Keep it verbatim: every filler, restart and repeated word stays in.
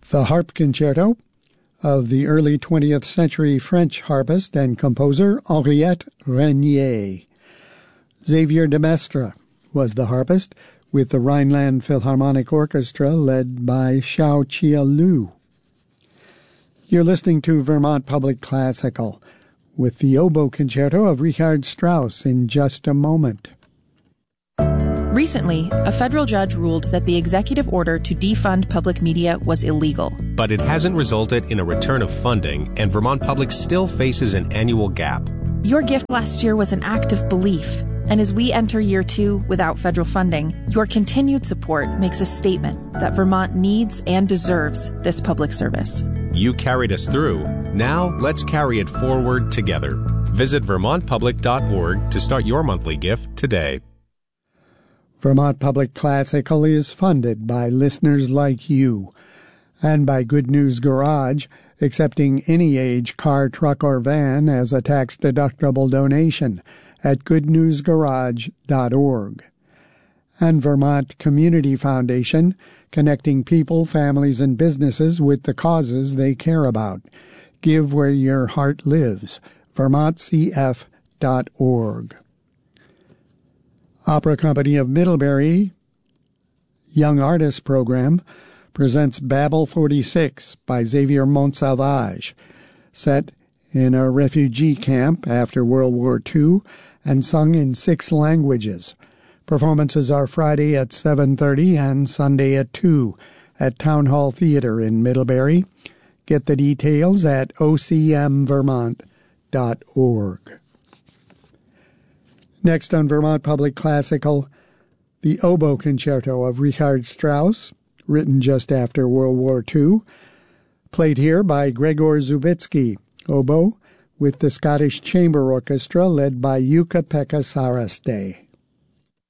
the Harp Concerto of the early twentieth century French harpist and composer Henriette Renier. Xavier de Maistre was the harpist, with the Rhineland Philharmonic Orchestra led by Xiao Chia Lu. You're listening to Vermont Public Classical with the Oboe Concerto of Richard Strauss in just a moment. Recently, a federal judge ruled that the executive order to defund public media was illegal. But it hasn't resulted in a return of funding, and Vermont Public still faces an annual gap. Your gift last year was an act of belief, and as we enter year two without federal funding, your continued support makes a statement that Vermont needs and deserves this public service. You carried us through. Now, let's carry it forward together. Visit vermont public dot org to start your monthly gift today. Vermont Public Classical is funded by listeners like you and by Good News Garage, accepting any age car, truck, or van as a tax-deductible donation at good news garage dot org. And Vermont Community Foundation, connecting people, families, and businesses with the causes they care about. Give where your heart lives. vermont c f dot org. Opera Company of Middlebury Young Artist Program presents Babel forty-six by Xavier Montsalvage, set in a refugee camp after World War Two and sung in six languages. Performances are Friday at seven thirty and Sunday at two at Town Hall Theatre in Middlebury. Get the details at o c m vermont dot org. Next on Vermont Public Classical, the Oboe Concerto of Richard Strauss, written just after World War Two, played here by Gregor Zubitsky, oboe, with the Scottish Chamber Orchestra led by Jukka-Pekka Saraste.